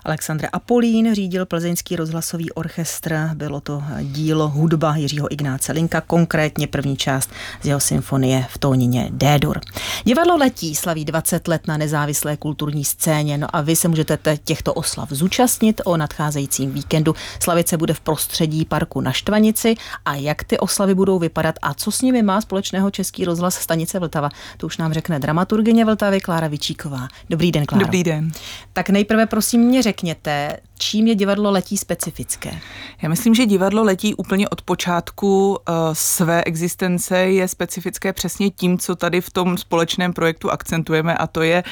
Alexandr Apolín řídil Plzeňský rozhlasový orchestr. Bylo to dílo hudba Jiřího Ignáce Linka, konkrétně první část z jeho symfonie v tónině D-dur. Divadlo Letí slaví 20 let na nezávislé kulturní scéně, no a vy se můžete těchto oslav zúčastnit. O nadcházejícím víkendu slavit se bude v prostředí parku na Štvanici. A jak ty oslavy budou vypadat a co s nimi má společného Český rozhlas stanice Vltava, to už nám řekne dramaturgyně Vltavy Klára Vičíková. Dobrý den, Kláro. Dobrý den. Tak nejprve prosím mě řekněte, čím je divadlo Letí specifické? Já myslím, že divadlo Letí úplně od počátku své existence je specifické přesně tím, co tady v tom společném projektu akcentujeme, a to je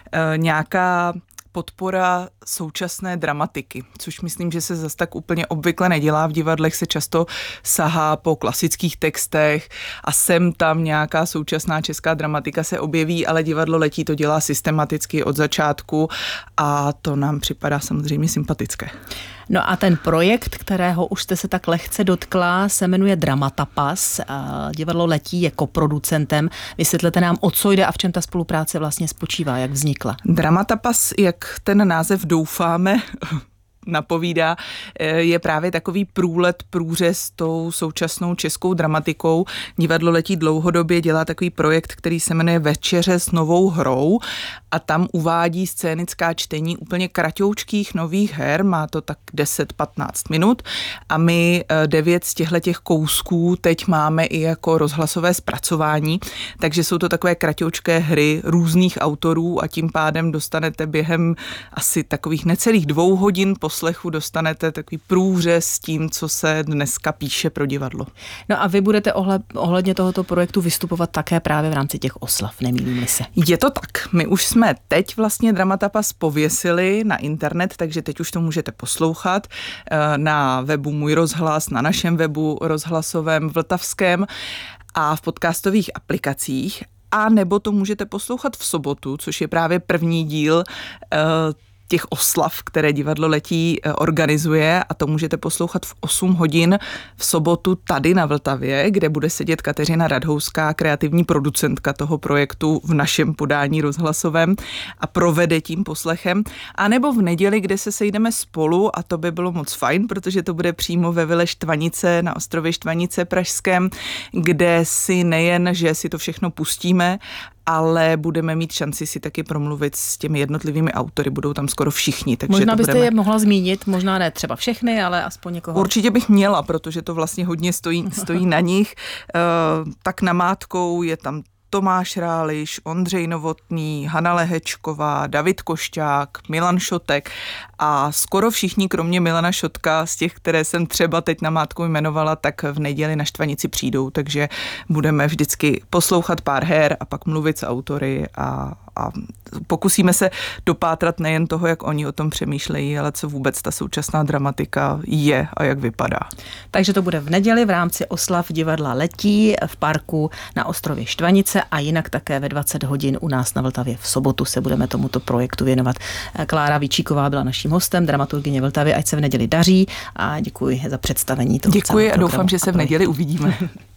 nějaká podpora současné dramatiky, což myslím, že se zase tak úplně obvykle nedělá. V divadlech se často sahá po klasických textech a sem tam nějaká současná česká dramatika se objeví, ale divadlo Letí to dělá systematicky od začátku a to nám připadá samozřejmě sympatické. No a ten projekt, kterého už jste se tak lehce dotkla, se jmenuje Dramatapas. Divadlo Letí je koproducentem. Vysvětlete nám, o co jde a v čem ta spolupráce vlastně spočívá, jak vznikla. Dramatapas, jak ten název doufáme napovídá, je právě takový průřez tou současnou českou dramatikou. Divadlo Letí dlouhodobě dělá takový projekt, který se jmenuje Večeře s novou hrou a tam uvádí scénická čtení úplně kratoučkých nových her, má to tak 10-15 minut a my 9 z těchto kousků teď máme i jako rozhlasové zpracování, takže jsou to takové kratoučké hry různých autorů a tím pádem dostanete během asi takových necelých 2 hodin poslechu dostanete takový průřez s tím, co se dneska píše pro divadlo. No a vy budete ohledně tohoto projektu vystupovat také právě v rámci těch oslav, nemýlím-li se. Je to tak. My už jsme teď vlastně Dramatapas pověsili na internet, takže teď už to můžete poslouchat na webu Můj rozhlas, na našem webu rozhlasovém vltavském a v podcastových aplikacích, a nebo to můžete poslouchat v sobotu, což je právě první díl těch oslav, které divadlo Letí organizuje, a to můžete poslouchat v 8 hodin v sobotu tady na Vltavě, kde bude sedět Kateřina Radhouská, kreativní producentka toho projektu v našem podání rozhlasovém a provede tím poslechem, a nebo v neděli, kde se sejdeme spolu, a to by bylo moc fajn, protože to bude přímo ve Vile Štvanice na ostrově Štvanice pražském, kde si nejen, že si to všechno pustíme, ale budeme mít šanci si taky promluvit s těmi jednotlivými autory, budou tam skoro všichni. Takže možná byste je mohla zmínit, možná ne třeba všechny, ale aspoň někoho. Určitě bych měla, protože to vlastně hodně stojí na nich. Tak namátkou je tam Tomáš Ráliš, Ondřej Novotný, Hana Lehečková, David Košťák, Milan Šotek a skoro všichni, kromě Milana Šotka, z těch, které jsem třeba teď namátkou jmenovala, tak v neděli na Štvanici přijdou, takže budeme vždycky poslouchat pár her a pak mluvit s autory a pokusíme se dopátrat nejen toho, jak oni o tom přemýšlejí, ale co vůbec ta současná dramatika je a jak vypadá. Takže to bude v neděli v rámci oslav divadla Letí v parku na ostrově Štvanice a jinak také ve 20 hodin u nás na Vltavě v sobotu se budeme tomuto projektu věnovat. Klára Vičíková byla naším hostem, dramaturgyně Vltavy, ať se v neděli daří, a děkuji za představení toho. Děkuji a doufám, že se v neděli uvidíme.